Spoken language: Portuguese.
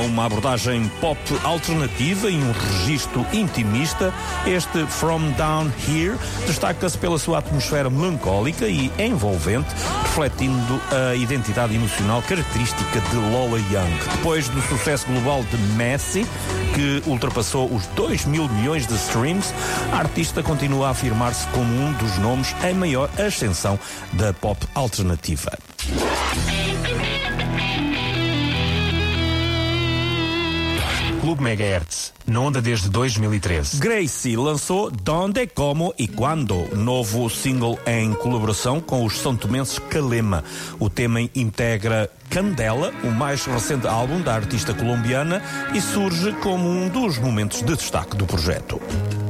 uma abordagem pop alternativa e um registro intimista, este From Down Here destaca-se pela sua atmosfera melancólica e envolvente, refletindo a identidade emocional característica de Lola Young. Depois do sucesso global de Messy, que ultrapassou os 2 mil milhões de streams, a artista continua a afirmar-se como um dos nomes em maior ascensão da pop alternativa. Clube Megahertz, na onda desde 2013. Gracie lançou Donde, Como e Quando, novo single em colaboração com os santomenses Calema. O tema integra Candela, o mais recente álbum da artista colombiana, e surge como um dos momentos de destaque do projeto.